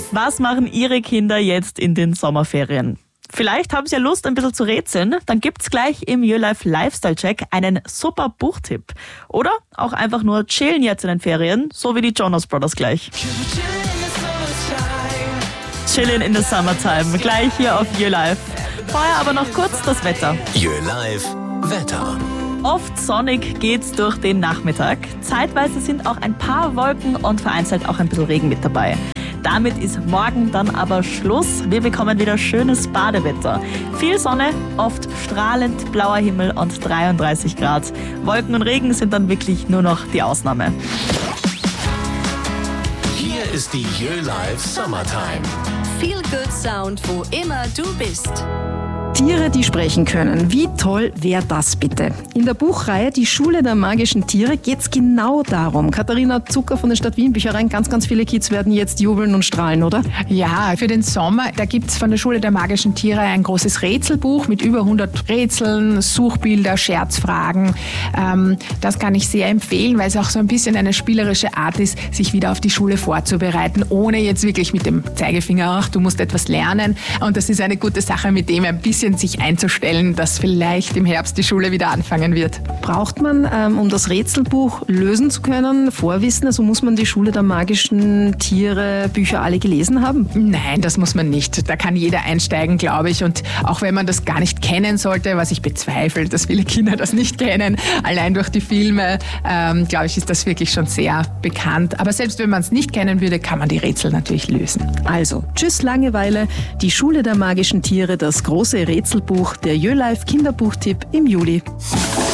Was machen Ihre Kinder jetzt in den Sommerferien? Vielleicht haben Sie ja Lust, ein bisschen zu rätseln. Dann gibt's gleich im YouLife Lifestyle Check einen super Buchtipp. Oder auch einfach nur chillen jetzt in den Ferien, so wie die Jonas Brothers gleich. Chillen in the Summertime, gleich hier auf YouLife. Vorher aber noch kurz das Wetter. YouLife Wetter. Oft sonnig geht's durch den Nachmittag. Zeitweise sind auch ein paar Wolken und vereinzelt auch ein bisschen Regen mit dabei. Damit ist morgen dann aber Schluss. Wir bekommen wieder schönes Badewetter. Viel Sonne, oft strahlend blauer Himmel und 33 Grad. Wolken und Regen sind dann wirklich nur noch die Ausnahme. Hier ist die YouLife Summertime. Feel Good Sound, wo immer du bist. Tiere, die sprechen können. Wie toll wäre das bitte? In der Buchreihe Die Schule der magischen Tiere geht es genau darum. Katharina Zucker von der Stadt Wien Büchereien, ganz, ganz viele Kids werden jetzt jubeln und strahlen, oder? Ja, für den Sommer, da gibt es von der Schule der magischen Tiere ein großes Rätselbuch mit über 100 Rätseln, Suchbilder, Scherzfragen. Das kann ich sehr empfehlen, weil es auch so ein bisschen eine spielerische Art ist, sich wieder auf die Schule vorzubereiten, ohne jetzt wirklich mit dem Zeigefinger, ach, du musst etwas lernen. Und das ist eine gute Sache, mit dem ein bisschen sich einzustellen, dass vielleicht im Herbst die Schule wieder anfangen wird. Braucht man, um das Rätselbuch lösen zu können, Vorwissen? Also muss man die Schule der magischen Tiere Bücher alle gelesen haben? Nein, das muss man nicht. Da kann jeder einsteigen, glaube ich. Und auch wenn man das gar nicht kennen sollte, was ich bezweifle, dass viele Kinder das nicht kennen, allein durch die Filme, glaube ich, ist das wirklich schon sehr bekannt. Aber selbst wenn man es nicht kennen würde, kann man die Rätsel natürlich lösen. Also, tschüss Langeweile, die Schule der magischen Tiere, das große Rätselbuch, der YouLife Kinderbuchtipp im Juli.